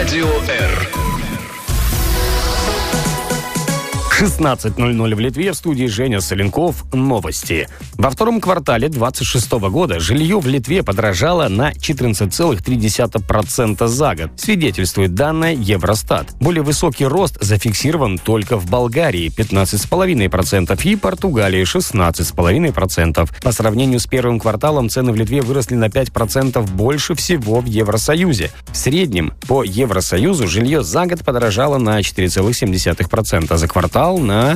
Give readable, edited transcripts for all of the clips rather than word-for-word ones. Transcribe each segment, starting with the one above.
Радио Р. 16:00 в Литве. В студии Женя Соленков. Новости. Во втором квартале 2026 года жилье в Литве подорожало на 14,3% за год, свидетельствует данные Евростат. Более высокий рост зафиксирован только в Болгарии – 15,5% и Португалии – 16,5%. По сравнению с первым кварталом цены в Литве выросли на 5% больше всего в Евросоюзе. В среднем по Евросоюзу жилье за год подорожало на 4,7%, за квартал на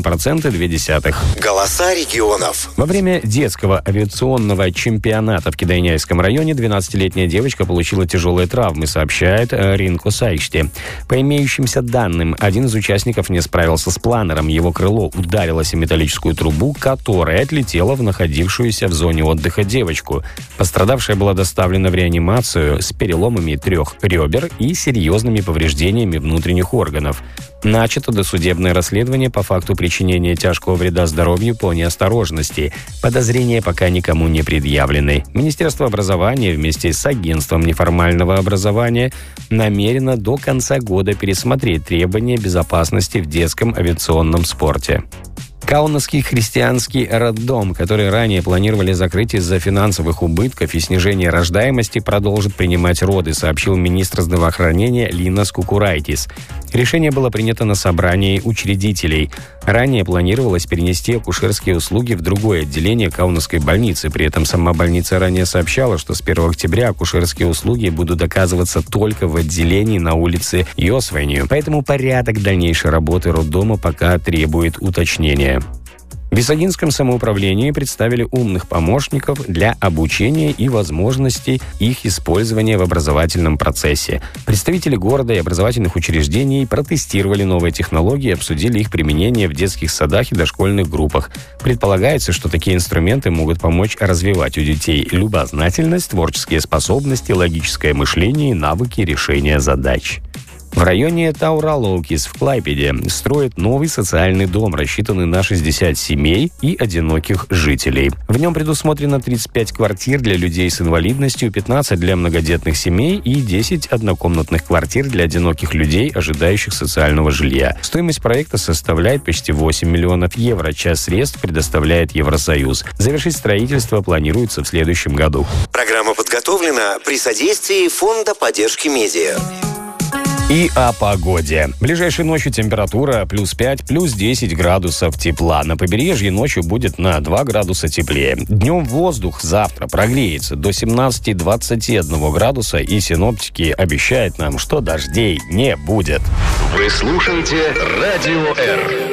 1,2%. Голоса регионов. Во время детского авиационного чемпионата в Кидайняйском районе 12-летняя девочка получила тяжелые травмы, сообщает Ринко Сайшти. По имеющимся данным, один из участников не справился с планером. Его крыло ударилось о металлическую трубу, которая отлетела в находившуюся в зоне отдыха девочку. Пострадавшая была доставлена в реанимацию с переломами 3 ребер и серьезными повреждениями внутренних органов. Начато досудебное расследование по факту причинения тяжкого вреда здоровью по неосторожности. Подозрения пока никому не предъявлены. Министерство образования вместе с агентством неформального образования намерено до конца года пересмотреть требования безопасности в детском авиационном спорте. Каунасский христианский роддом, который ранее планировали закрыть из-за финансовых убытков и снижения рождаемости, продолжит принимать роды, сообщил министр здравоохранения Линас Кукурайтис. Решение было принято на собрании учредителей. Ранее планировалось перенести акушерские услуги в другое отделение Каунасской больницы. При этом сама больница ранее сообщала, что с 1 октября акушерские услуги будут оказываться только в отделении на улице Йосвенью. Поэтому порядок дальнейшей работы роддома пока требует уточнения. В Висагинском самоуправлении представили умных помощников для обучения и возможностей их использования в образовательном процессе. Представители города и образовательных учреждений протестировали новые технологии и обсудили их применение в детских садах и дошкольных группах. Предполагается, что такие инструменты могут помочь развивать у детей любознательность, творческие способности, логическое мышление и навыки решения задач. В районе Тауралоукис в Клайпеде строят новый социальный дом, рассчитанный на 60 семей и одиноких жителей. В нем предусмотрено 35 квартир для людей с инвалидностью, 15 для многодетных семей и 10 однокомнатных квартир для одиноких людей, ожидающих социального жилья. Стоимость проекта составляет почти 8 миллионов евро. Часть средств предоставляет Евросоюз. Завершить строительство планируется в следующем году. Программа подготовлена при содействии Фонда поддержки медиа. И о погоде. Ближайшей ночью температура +5, +10 градусов тепла. На побережье ночью будет на 2 градуса теплее. Днем воздух завтра прогреется до 17-21 градуса, и синоптики обещают нам, что дождей не будет. Вы слушаете Радио Р.